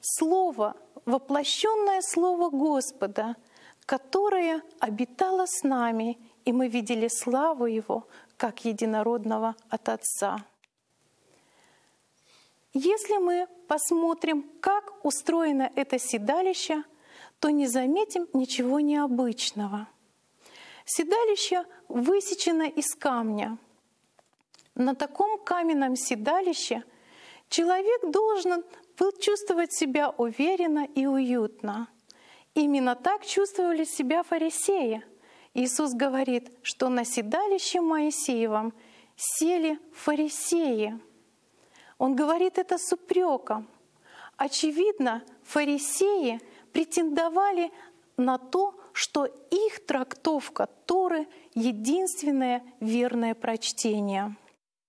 Слово, воплощенное Слово Господа, которое обитало с нами, и мы видели славу Его, как единородного от Отца. Если мы посмотрим, как устроено это седалище, то не заметим ничего необычного. Седалище высечено из камня. На таком каменном седалище человек должен был чувствовать себя уверенно и уютно. Именно так чувствовали себя фарисеи. Иисус говорит, что на седалище Моисеевом сели фарисеи. Он говорит это с упреком. Очевидно, фарисеи претендовали на то, что их трактовка Торы — единственное верное прочтение.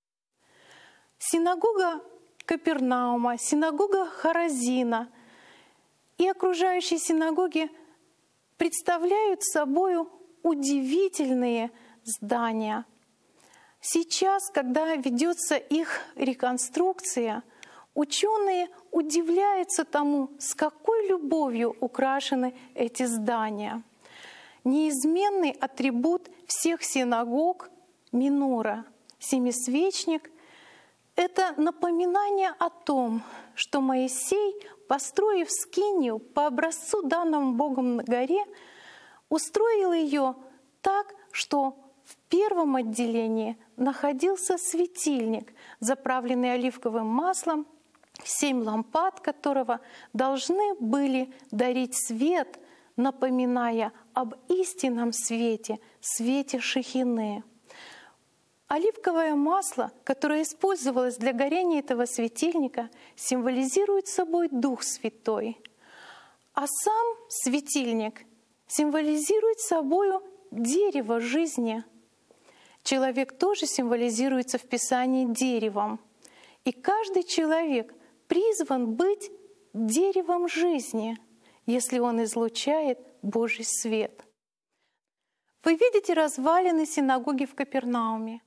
Синагога Капернаума, синагога Хоразина и окружающие синагоги представляют собой удивительные здания. Сейчас, когда ведется их реконструкция, ученые удивляются тому, с какой любовью украшены эти здания. Неизменный атрибут всех синагог — минора, семисвечник — это напоминание о том, что Моисей, построив скинию по образцу, данному Богом на горе, устроил ее так, что в первом отделении находился светильник, заправленный оливковым маслом, 7 лампад которого должны были дарить свет, напоминая об истинном свете, свете Шехины. Оливковое масло, которое использовалось для горения этого светильника, символизирует собой Дух Святой, а сам светильник символизирует собою дерево жизни. Человек тоже символизируется в Писании деревом. И каждый человек призван быть деревом жизни, если он излучает Божий свет. Вы видите развалины синагоги в Капернауме.